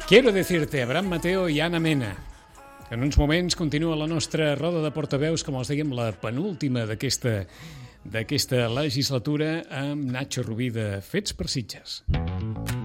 Quiero decirte, Abraham Mateo i Ana Mena. En uns moments continua la nostra roda de portaveus, com els dèiem, la penúltima d'aquesta legislatura, amb Nacho Rubí de Fets per Sitges.